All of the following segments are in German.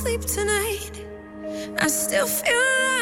sleep tonight, I still feel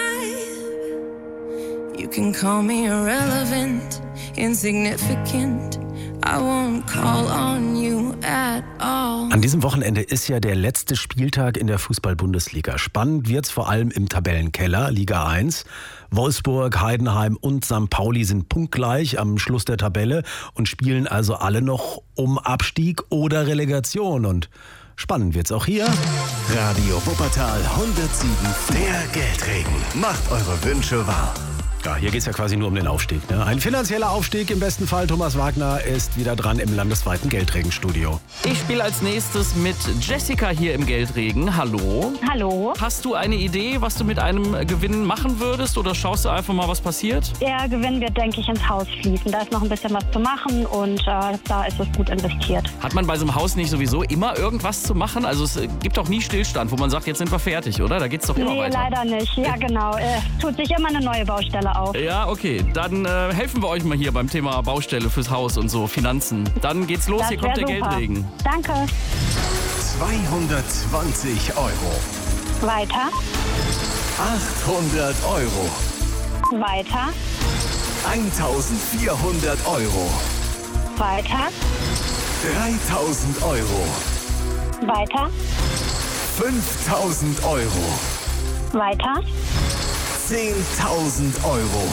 alive. You can call me irrelevant, insignificant, I won't call on you at all. An diesem Wochenende ist ja der letzte Spieltag in der Fußball-Bundesliga. Spannend wird's vor allem im Tabellenkeller, Liga 1. Wolfsburg, Heidenheim und St. Pauli sind punktgleich am Schluss der Tabelle und spielen also alle noch um Abstieg oder Relegation. Und spannend wird's auch hier. Radio Wuppertal 107, der Geldregen. Macht eure Wünsche wahr. Ja, hier geht es ja quasi nur um den Aufstieg. Ne? Ein finanzieller Aufstieg im besten Fall. Thomas Wagner ist wieder dran im landesweiten Geldregenstudio. Ich spiele als nächstes mit Jessica hier im Geldregen. Hallo. Hallo. Hast du eine Idee, was du mit einem Gewinn machen würdest oder schaust du einfach mal, was passiert? Der Gewinn wird, denke ich, ins Haus fließen. Da ist noch ein bisschen was zu machen und da ist es gut investiert. Hat man bei so einem Haus nicht sowieso immer irgendwas zu machen? Also es gibt doch nie Stillstand, wo man sagt, jetzt sind wir fertig, oder? Da geht's doch immer weiter. Nee, leider nicht. Ja, genau. Tut sich immer eine neue Baustelle auf. Ja, okay. Dann helfen wir euch mal hier beim Thema Baustelle fürs Haus und so, Finanzen. Dann geht's los, Das hier kommt der super. Geldregen. Danke. 220 Euro. Weiter. 800 Euro. Weiter. 1400 Euro. Weiter. 3000 Euro. Weiter. 5000 Euro. Weiter. 10.000 Euro.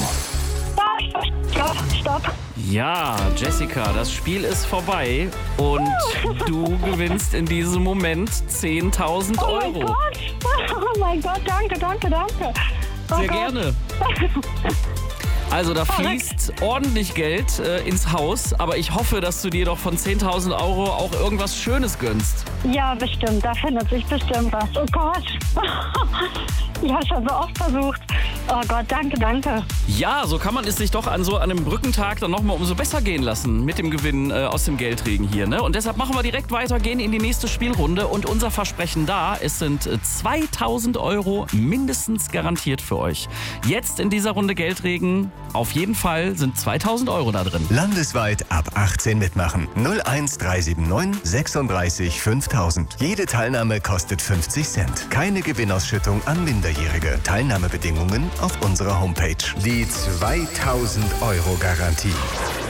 Stopp. Ja, Jessica, das Spiel ist vorbei und du gewinnst in diesem Moment 10.000 Oh mein Euro. Gott. Oh mein Gott, danke. Oh Sehr Gott. gerne. Also da fließt ordentlich Geld ins Haus, aber ich hoffe, dass du dir doch von 10.000 Euro auch irgendwas Schönes gönnst. Ja, bestimmt. Da findet sich bestimmt was. Oh Gott. Ich habe schon so oft versucht. Oh Gott, danke. Ja, so kann man es sich doch an so einem Brückentag dann nochmal umso besser gehen lassen mit dem Gewinn aus dem Geldregen hier. Ne? Und deshalb machen wir direkt weiter, gehen in die nächste Spielrunde und unser Versprechen da, es sind 2.000 Euro mindestens garantiert für euch. Jetzt in dieser Runde Geldregen, auf jeden Fall sind 2.000 Euro da drin. Landesweit ab 18 mitmachen. 01379 36 5000. Jede Teilnahme kostet 50 Cent. Keine Gewinnausschüttung an Minderjährige. Teilnahmebedingungen auf unserer Homepage. Die 2.000 Euro Garantie.